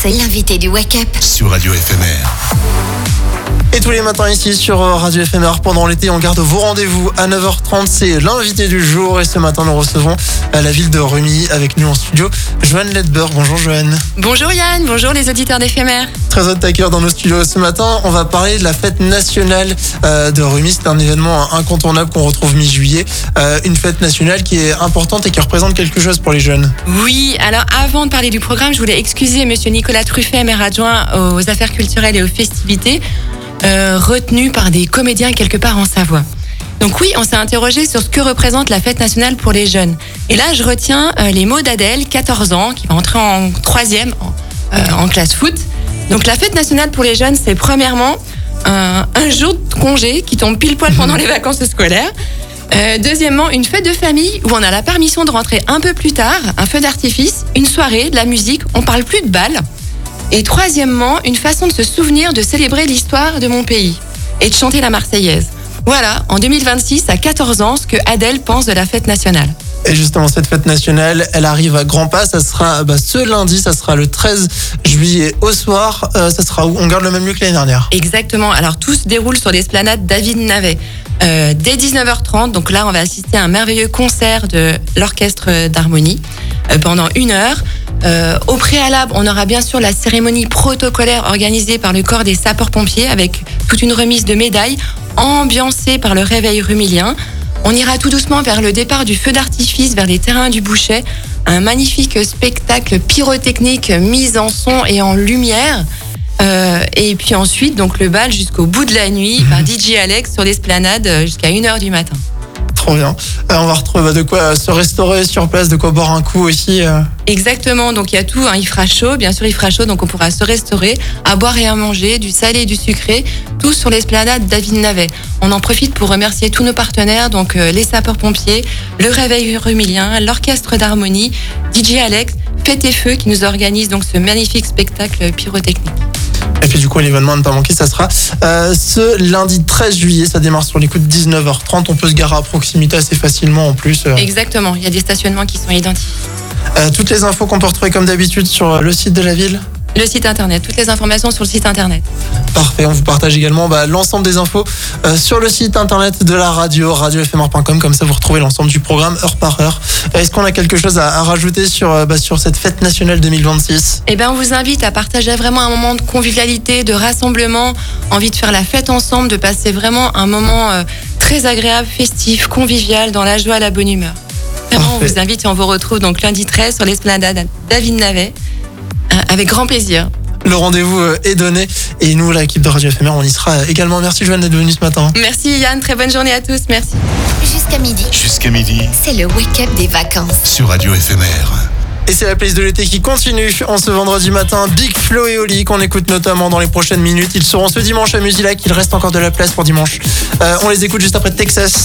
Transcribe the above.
c'est l'invité du Wake Up sur Radio FMR. Et tous les matins ici sur Radio FMR, pendant l'été, on garde vos rendez-vous à 9h30. C'est l'invité du jour et ce matin, nous recevons à la ville de Rumilly avec nous en studio Joanne Ledber. Bonjour Joanne. Bonjour Yann, bonjour les auditeurs d'éphémère. Très heureux de t'accueillir dans nos studios ce matin. On va parler de la fête nationale de Rumilly. C'est un événement incontournable qu'on retrouve mi-juillet. Une fête nationale qui est importante et qui représente quelque chose pour les jeunes. Oui, alors avant de parler du programme, je voulais excuser monsieur Nicolas Truffet, maire adjoint aux affaires culturelles et aux festivités, retenu par des comédiens quelque part en Savoie. Donc oui, on s'est interrogé sur ce que représente la fête nationale pour les jeunes. Et là, je retiens les mots d'Adèle, 14 ans, qui va entrer en 3e en classe foot. Donc la fête nationale pour les jeunes, c'est premièrement un jour de congé qui tombe pile poil pendant les vacances scolaires. Deuxièmement, une fête de famille où on a la permission de rentrer un peu plus tard, un feu d'artifice, une soirée, de la musique, on parle plus de bal. Et troisièmement, une façon de se souvenir de célébrer l'histoire de mon pays et de chanter la Marseillaise. Voilà, en 2026, à 14 ans, ce que Adèle pense de la fête nationale. Et justement, cette fête nationale, elle arrive à grands pas. Ça sera ce lundi, ça sera le 13 juillet au soir. Ça sera où? On garde le même lieu que l'année dernière. Exactement. Alors, tout se déroule sur l'esplanade David Navet. Dès 19h30, donc là, on va assister à un merveilleux concert de l'Orchestre d'Harmonie pendant 1 heure. Au préalable, on aura bien sûr la cérémonie protocolaire organisée par le corps des sapeurs-pompiers avec toute une remise de médailles ambiancée par le réveil rumillien. On ira tout doucement vers le départ du feu d'artifice vers les terrains du Bouchet, un magnifique spectacle pyrotechnique mis en son et en lumière. Et puis ensuite, donc le bal jusqu'au bout de la nuit par DJ Alex sur l'esplanade jusqu'à 1h du matin. Trop bien. On va retrouver de quoi se restaurer sur place, de quoi boire un coup aussi. Exactement, donc il y a tout, il fera chaud, bien sûr il fera chaud, donc on pourra se restaurer, à boire et à manger, du salé et du sucré, tout sur l'esplanade David Navet. On en profite pour remercier tous nos partenaires, donc les sapeurs-pompiers, le Réveil Rumillien, l'Orchestre d'Harmonie, DJ Alex, Fête et Feu qui nous organise donc ce magnifique spectacle pyrotechnique. Et puis du coup, l'événement à ne pas manquer, ça sera ce lundi 13 juillet. Ça démarre sur les coups de 19h30. On peut se garer à proximité assez facilement en plus. Exactement, il y a des stationnements qui sont identifiés. Toutes les infos qu'on peut retrouver comme d'habitude sur le site de la ville. Le site internet, toutes les informations sur le site internet. Parfait, on vous partage également l'ensemble des infos sur le site internet de la radio, radiofmr.com. Comme ça, vous retrouvez l'ensemble du programme heure par heure. Est-ce qu'on a quelque chose à rajouter sur cette fête nationale 2026 ? Eh bien, on vous invite à partager vraiment un moment de convivialité, de rassemblement, envie de faire la fête ensemble, de passer vraiment un moment très agréable, festif, convivial, dans la joie, la bonne humeur. Vraiment, on vous invite et on vous retrouve donc lundi 13 sur l'esplanade David Navet. Avec grand plaisir. Le rendez-vous est donné et nous, l'équipe de Radio FMR, on y sera également. Merci Joanne d'être venue ce matin. Merci Yann, très bonne journée à tous, merci. Jusqu'à midi, c'est le Wake Up des vacances Sur Radio FMR. Et c'est la playlist de l'été qui continue en ce vendredi matin. Big Flo et Oli qu'on écoute notamment dans les prochaines minutes. Ils seront ce dimanche à Musilac. Il reste encore de la place pour dimanche. On les écoute juste après Texas.